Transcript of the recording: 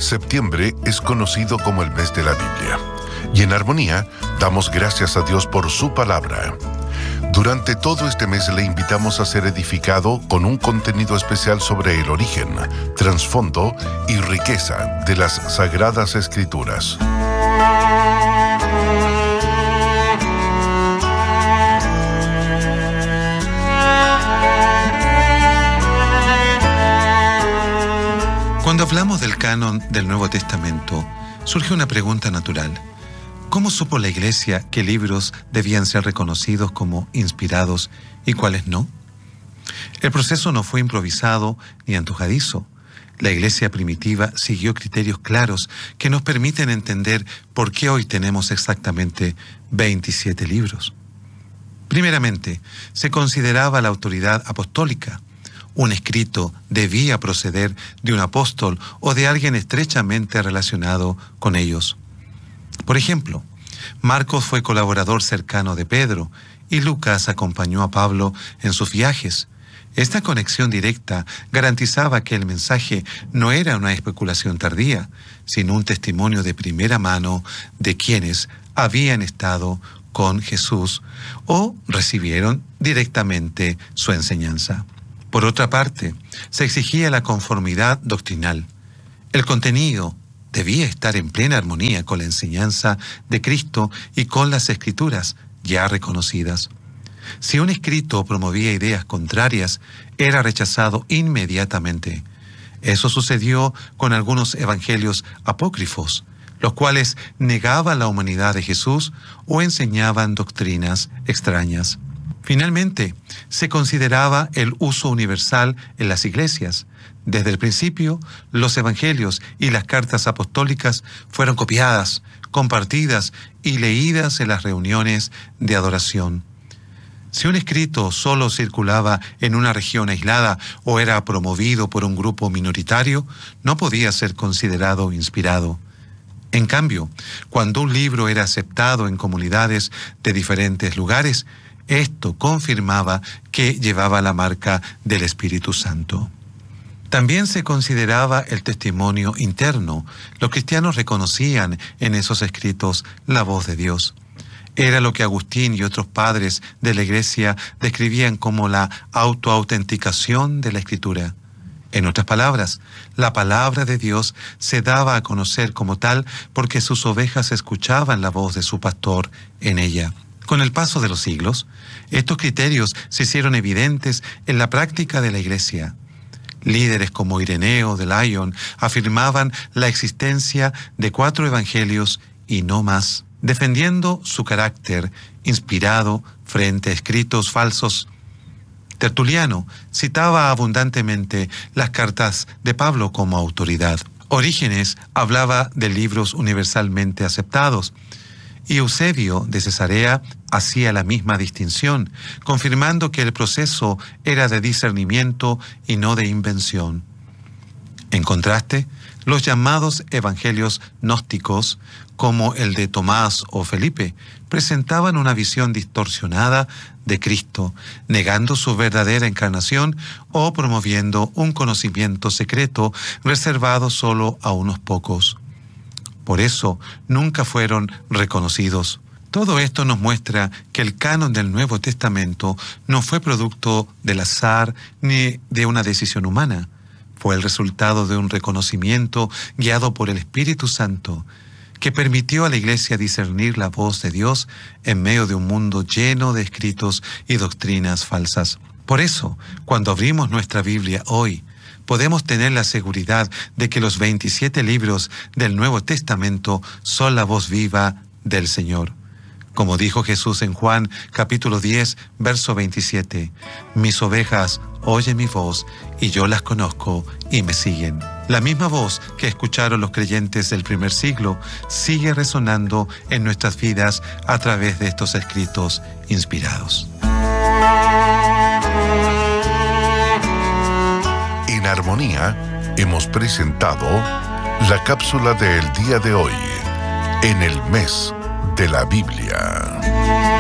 Septiembre es conocido como el mes de la Biblia, y en Armonía damos gracias a Dios por su palabra. Durante todo este mes le invitamos a ser edificado con un contenido especial sobre el origen, trasfondo y riqueza de las Sagradas Escrituras. Cuando hablamos del canon del Nuevo Testamento, surge una pregunta natural. ¿Cómo supo la Iglesia qué libros debían ser reconocidos como inspirados y cuáles no? El proceso no fue improvisado ni antojadizo. La Iglesia primitiva siguió criterios claros que nos permiten entender por qué hoy tenemos exactamente 27 libros. Primeramente, se consideraba la autoridad apostólica. Un escrito debía proceder de un apóstol o de alguien estrechamente relacionado con ellos. Por ejemplo, Marcos fue colaborador cercano de Pedro y Lucas acompañó a Pablo en sus viajes. Esta conexión directa garantizaba que el mensaje no era una especulación tardía, sino un testimonio de primera mano de quienes habían estado con Jesús o recibieron directamente su enseñanza. Por otra parte, se exigía la conformidad doctrinal. El contenido debía estar en plena armonía con la enseñanza de Cristo y con las Escrituras ya reconocidas. Si un escrito promovía ideas contrarias, era rechazado inmediatamente. Eso sucedió con algunos evangelios apócrifos, los cuales negaban la humanidad de Jesús o enseñaban doctrinas extrañas. Finalmente, se consideraba el uso universal en las iglesias. Desde el principio, los evangelios y las cartas apostólicas fueron copiadas, compartidas y leídas en las reuniones de adoración. Si un escrito solo circulaba en una región aislada o era promovido por un grupo minoritario, no podía ser considerado inspirado. En cambio, cuando un libro era aceptado en comunidades de diferentes lugares, esto confirmaba que llevaba la marca del Espíritu Santo. También se consideraba el testimonio interno. Los cristianos reconocían en esos escritos la voz de Dios. Era lo que Agustín y otros padres de la Iglesia describían como la autoautenticación de la Escritura. En otras palabras, la palabra de Dios se daba a conocer como tal porque sus ovejas escuchaban la voz de su pastor en ella. Con el paso de los siglos, estos criterios se hicieron evidentes en la práctica de la Iglesia. Líderes como Ireneo de Lyon afirmaban la existencia de 4 evangelios y no más, defendiendo su carácter inspirado frente a escritos falsos. Tertuliano citaba abundantemente las cartas de Pablo como autoridad. Orígenes hablaba de libros universalmente aceptados. Y Eusebio de Cesarea hacía la misma distinción, confirmando que el proceso era de discernimiento y no de invención. En contraste, los llamados evangelios gnósticos, como el de Tomás o Felipe, presentaban una visión distorsionada de Cristo, negando su verdadera encarnación o promoviendo un conocimiento secreto reservado solo a unos pocos. Por eso, nunca fueron reconocidos. Todo esto nos muestra que el canon del Nuevo Testamento no fue producto del azar ni de una decisión humana. Fue el resultado de un reconocimiento guiado por el Espíritu Santo, que permitió a la Iglesia discernir la voz de Dios en medio de un mundo lleno de escritos y doctrinas falsas. Por eso, cuando abrimos nuestra Biblia hoy, podemos tener la seguridad de que los 27 libros del Nuevo Testamento son la voz viva del Señor. Como dijo Jesús en Juan capítulo 10, verso 27, «Mis ovejas oyen mi voz y yo las conozco y me siguen». La misma voz que escucharon los creyentes del primer siglo sigue resonando en nuestras vidas a través de estos escritos inspirados. En Armonía hemos presentado la cápsula del día de hoy, en el mes de la Biblia.